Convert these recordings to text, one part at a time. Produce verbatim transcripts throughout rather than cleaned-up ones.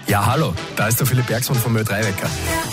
Ja, hallo, da ist der Philipp Bergsmann vom Ö drei Wecker.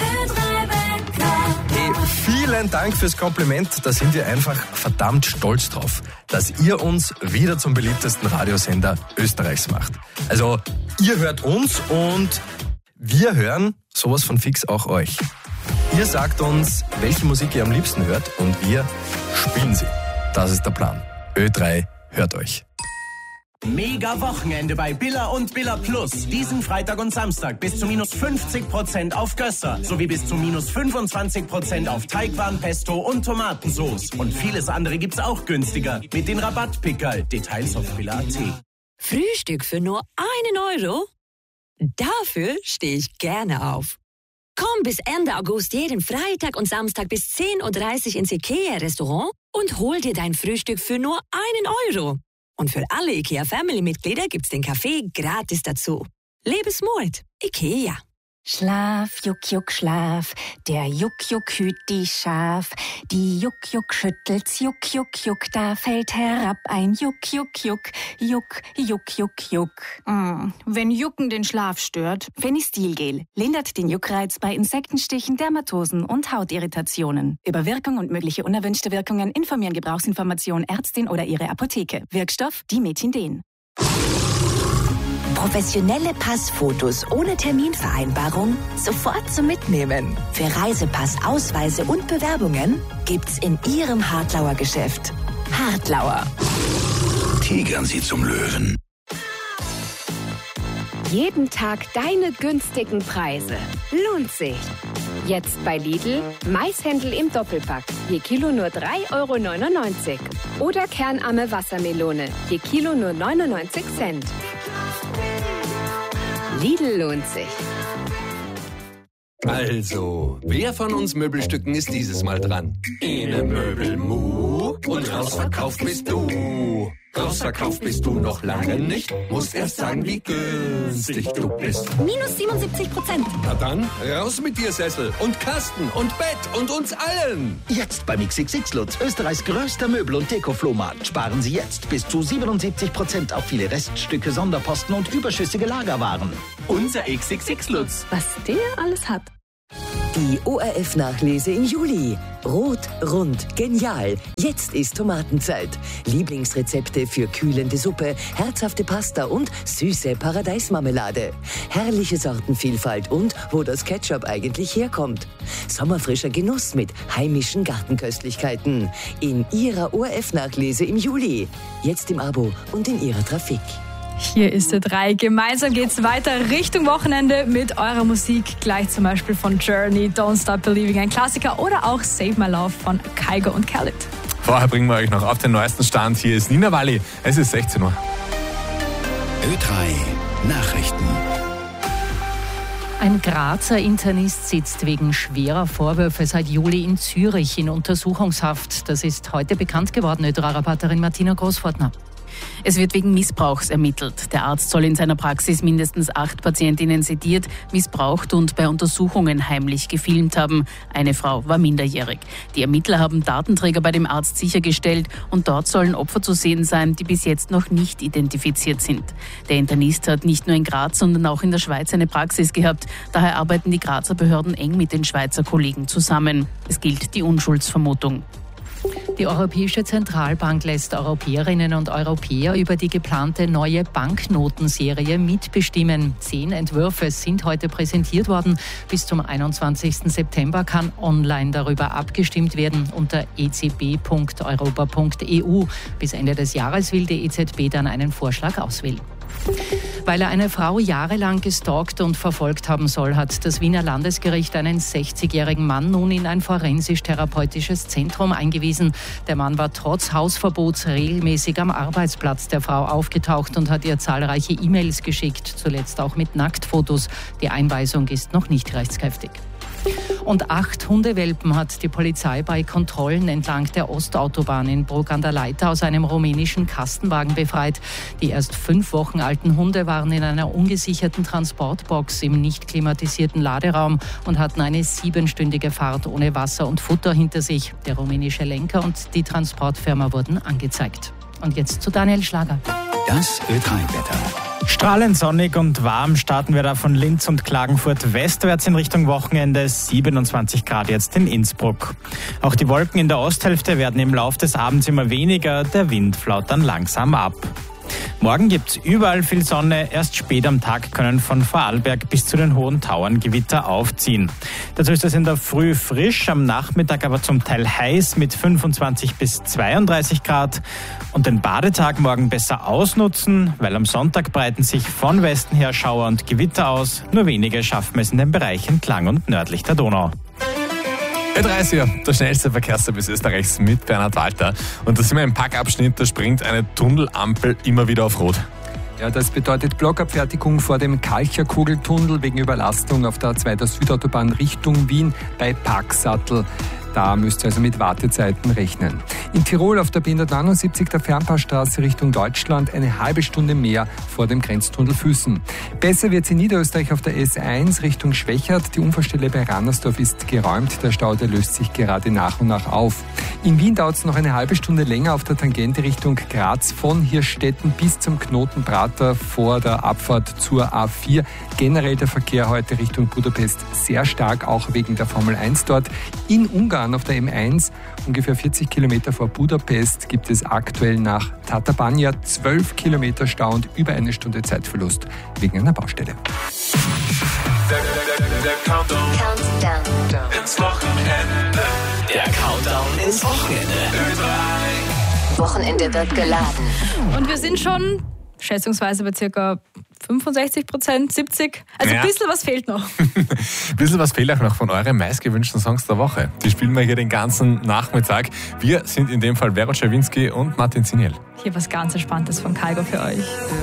Hey, vielen Dank fürs Kompliment, da sind wir einfach verdammt stolz drauf, dass ihr uns wieder zum beliebtesten Radiosender Österreichs macht. Also, ihr hört uns und wir hören sowas von fix auch euch. Ihr sagt uns, welche Musik ihr am liebsten hört und wir spielen sie. Das ist der Plan. Ö drei hört euch. Mega Wochenende bei Billa und Billa Plus. Diesen Freitag und Samstag bis zu minus fünfzig Prozent auf Gösser sowie bis zu minus fünfundzwanzig Prozent auf Teigwaren, Pesto und Tomatensauce. Und vieles andere gibt's auch günstiger mit den Rabattpickerl. Details auf billa punkt at. Frühstück für nur einen Euro? Dafür stehe ich gerne auf. Komm bis Ende August jeden Freitag und Samstag bis zehn Uhr dreißig ins IKEA-Restaurant und hol dir dein Frühstück für nur einen Euro. Und für alle IKEA-Family-Mitglieder gibt's den Kaffee gratis dazu. Lebensmut, IKEA. Schlaf, Juck, Juck, Schlaf, der Juck, Juck hüt die Schaf. Die Juck, Juck schüttelt's, Juck, Juck, Juck, da fällt herab ein Juck, Juck, Juck, Juck, Juck, Juck, Juck. Mm, wenn Jucken den Schlaf stört. Fenistilgel lindert den Juckreiz bei Insektenstichen, Dermatosen und Hautirritationen. Über Wirkung und mögliche unerwünschte Wirkungen informieren Gebrauchsinformation Ärztin oder ihre Apotheke. Wirkstoff Dimetindin. Professionelle Passfotos ohne Terminvereinbarung sofort zum Mitnehmen. Für Reisepass, Ausweise und Bewerbungen gibt's in Ihrem Hartlauer Geschäft. Hartlauer. Tigern Sie zum Löwen. Jeden Tag deine günstigen Preise. Lohnt sich. Jetzt bei Lidl Maishändel im Doppelpack. Je Kilo nur drei Euro neunundneunzig. Oder kernarme Wassermelone. Je Kilo nur neunundneunzig Cent. Lidl lohnt sich. Also, wer von uns Möbelstücken ist dieses Mal dran? Ine Möbelmu und rausverkauft bist du. Rausverkauft bist du noch lange nicht. Musst erst sagen, wie günstig du bist. Minus siebenundsiebzig Prozent. Na dann, raus mit dir, Sessel und Kasten und Bett und uns allen. Jetzt beim X X X Lutz, Österreichs größter Möbel- und Deko-Flohmarkt. Sparen Sie jetzt bis zu siebenundsiebzig Prozent auf viele Reststücke, Sonderposten und überschüssige Lagerwaren. Unser X X X Lutz. Was der alles hat. Die O R F-Nachlese im Juli. Rot, rund, genial. Jetzt ist Tomatenzeit. Lieblingsrezepte für kühlende Suppe, herzhafte Pasta und süße Paradeismarmelade. Herrliche Sortenvielfalt und wo das Ketchup eigentlich herkommt. Sommerfrischer Genuss mit heimischen Gartenköstlichkeiten. In Ihrer O R F-Nachlese im Juli. Jetzt im Abo und in Ihrer Trafik. Hier ist Ö drei. Gemeinsam geht's weiter Richtung Wochenende mit eurer Musik. Gleich zum Beispiel von Journey, Don't Stop Believing, ein Klassiker. Oder auch Save My Love von Kygo und Khalid. Vorher bringen wir euch noch auf den neuesten Stand. Hier ist Nina Walli. Es ist sechzehn Uhr. Ö drei Nachrichten. Ein Grazer Internist sitzt wegen schwerer Vorwürfe seit Juli in Zürich in Untersuchungshaft. Das ist heute bekannt geworden, Ö drei-Reporterin Martina Großfortner. Es wird wegen Missbrauchs ermittelt. Der Arzt soll in seiner Praxis mindestens acht Patientinnen sediert, missbraucht und bei Untersuchungen heimlich gefilmt haben. Eine Frau war minderjährig. Die Ermittler haben Datenträger bei dem Arzt sichergestellt und dort sollen Opfer zu sehen sein, die bis jetzt noch nicht identifiziert sind. Der Internist hat nicht nur in Graz, sondern auch in der Schweiz eine Praxis gehabt. Daher arbeiten die Grazer Behörden eng mit den Schweizer Kollegen zusammen. Es gilt die Unschuldsvermutung. Die Europäische Zentralbank lässt Europäerinnen und Europäer über die geplante neue Banknotenserie mitbestimmen. Zehn Entwürfe sind heute präsentiert worden. Bis zum einundzwanzigsten September kann online darüber abgestimmt werden unter e z b punkt europa punkt e u. Bis Ende des Jahres will die E Z B dann einen Vorschlag auswählen. Weil er eine Frau jahrelang gestalkt und verfolgt haben soll, hat das Wiener Landesgericht einen sechzigjährigen Mann nun in ein forensisch-therapeutisches Zentrum eingewiesen. Der Mann war trotz Hausverbots regelmäßig am Arbeitsplatz der Frau aufgetaucht und hat ihr zahlreiche E-Mails geschickt, zuletzt auch mit Nacktfotos. Die Einweisung ist noch nicht rechtskräftig. Und acht Hundewelpen hat die Polizei bei Kontrollen entlang der Ostautobahn in Brugg an der Leitha aus einem rumänischen Kastenwagen befreit. Die erst fünf Wochen alten Hunde waren in einer ungesicherten Transportbox im nicht klimatisierten Laderaum und hatten eine siebenstündige Fahrt ohne Wasser und Futter hinter sich. Der rumänische Lenker und die Transportfirma wurden angezeigt. Und jetzt zu Daniel Schlager. Das Ö drei Wetter. Strahlend sonnig und warm starten wir da von Linz und Klagenfurt westwärts in Richtung Wochenende. siebenundzwanzig Grad jetzt in Innsbruck. Auch die Wolken in der Osthälfte werden im Laufe des Abends immer weniger. Der Wind flaut dann langsam ab. Morgen gibt's überall viel Sonne. Erst spät am Tag können von Vorarlberg bis zu den Hohen Tauern Gewitter aufziehen. Dazu ist es in der Früh frisch, am Nachmittag aber zum Teil heiß mit fünfundzwanzig bis zweiunddreißig Grad. Und den Badetag morgen besser ausnutzen, weil am Sonntag breiten sich von Westen her Schauer und Gewitter aus. Nur wenige schaffen es in den Bereich entlang und nördlich der Donau. Ö drei ist hier, der schnellste Verkehrsservice Österreichs mit Bernhard Walter. Und da sind wir im Packabschnitt, da springt eine Tunnelampel immer wieder auf Rot. Ja, das bedeutet Blockabfertigung vor dem Kalcher-Kugeltunnel wegen Überlastung auf der A zwei der Südautobahn Richtung Wien bei Parksattel. Da müsst ihr also mit Wartezeiten rechnen. In Tirol auf der B hundertneunundsiebzig der Fernpassstraße Richtung Deutschland eine halbe Stunde mehr vor dem Grenztunnel Füßen. Besser wird's in Niederösterreich auf der S eins Richtung Schwächert. Die Unfallstelle bei Rannersdorf ist geräumt. Der Stau, der löst sich gerade nach und nach auf. In Wien dauert's noch eine halbe Stunde länger auf der Tangente Richtung Graz von Hirstetten bis zum Knoten Prater vor der Abfahrt zur A vier. Generell der Verkehr heute Richtung Budapest sehr stark, auch wegen der Formel eins dort. In Ungarn auf der M eins, ungefähr vierzig Kilometer vor Budapest, gibt es aktuell nach Tatabánya zwölf Kilometer Stau und über eine Stunde Zeitverlust wegen einer Baustelle. Der, der, der, der Countdown. Countdown ins Wochenende. Der Countdown ins Wochenende. Ö drei. Wochenende wird geladen. Und wir sind schon schätzungsweise bei circa fünfundsechzig Prozent, siebzig. Also Ja. ein bisschen was fehlt noch. Ein bisschen was fehlt auch noch von euren meistgewünschten Songs der Woche. Die spielen wir hier den ganzen Nachmittag. Wir sind in dem Fall Vera Czerwinski und Martin Ziniel. Hier was ganz Entspanntes von Kaigo für euch.